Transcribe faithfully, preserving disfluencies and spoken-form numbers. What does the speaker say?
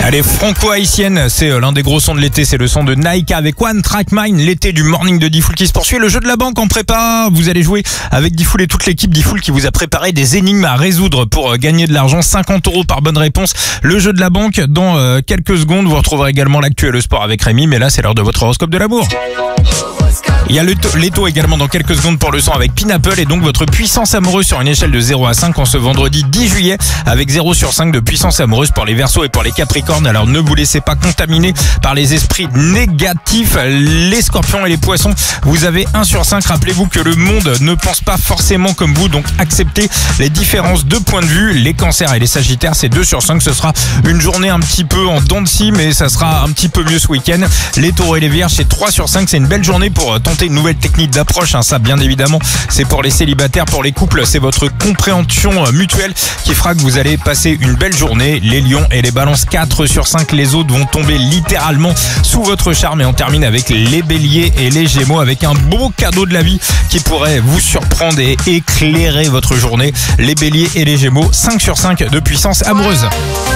Allez, franco-haïtienne, c'est l'un des gros sons de l'été, c'est le son de Naïka avec One Track Mind, l'été du morning de Diffoul qui se poursuit. Le jeu de la banque en prépa, vous allez jouer avec Diffoul et toute l'équipe Diffoul qui vous a préparé des énigmes à résoudre pour gagner de l'argent, cinquante euros par bonne réponse. Le jeu de la banque dans euh, quelques secondes, vous retrouverez également l'actu et le sport avec Rémi, mais là c'est l'heure de votre horoscope de l'amour. Il y a le to- les taux également dans quelques secondes pour le son avec Pineapple et donc votre puissance amoureuse sur une échelle de zéro à cinq en ce vendredi dix juillet avec zéro sur cinq de puissance amoureuse pour les Verseaux et pour les Capricornes. Alors ne vous laissez pas contaminer par les esprits négatifs. Les Scorpions et les Poissons, vous avez un sur cinq. Rappelez-vous que le monde ne pense pas forcément comme vous, donc acceptez les différences de point de vue. Les Cancers et les Sagittaires, c'est deux sur cinq. Ce sera une journée un petit peu en dents de scie, mais ça sera un petit peu mieux ce week-end. Les Taureaux et les Vierges, c'est trois sur cinq. C'est une belle journée pour tenter une nouvelle technique d'approche, hein, ça bien évidemment c'est pour les célibataires. Pour les couples, c'est votre compréhension mutuelle qui fera que vous allez passer une belle journée. Les Lions et les Balances, quatre sur cinq. Les autres vont tomber littéralement sous votre charme. Et on termine avec les Béliers et les Gémeaux avec un beau cadeau de la vie qui pourrait vous surprendre et éclairer votre journée. Les Béliers et les Gémeaux, cinq sur cinq de puissance amoureuse.